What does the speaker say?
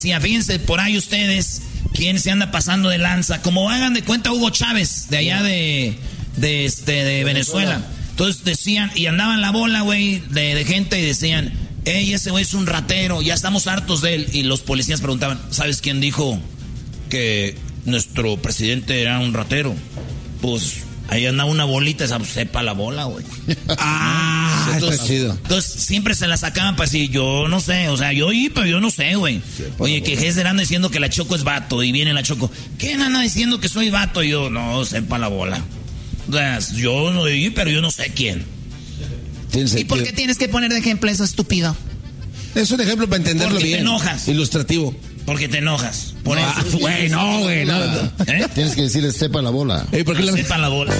Sí, fíjense por ahí ustedes, quién se anda pasando de lanza. Como hagan de cuenta Hugo Chávez, de allá de Venezuela. Entonces decían, y andaban la bola, güey, de gente y decían, hey, ese güey es un ratero, ya estamos hartos de él. Y los policías preguntaban, ¿sabes quién dijo que nuestro presidente era un ratero? Pues ahí anda una bolita, esa sepa la bola, güey. Entonces, está chido. Entonces siempre se la sacaban para decir, yo no sé, o sea, yo oí, pero yo no sé, güey. Oye, que Hesder anda diciendo que la Choco es vato, y viene la Choco, ¿quién anda diciendo que soy vato? Y yo, no, sepa la bola. O sea, yo no oí, pero yo no sé quién. ¿Y por qué tienes que poner de ejemplo eso, estúpido? Es un ejemplo para entenderlo porque bien. Te enojas. Ilustrativo. Porque te enojas. Por eso. Güey, no, güey, no. Tienes que decirle sepa la bola. ¿Por qué sepa la bola.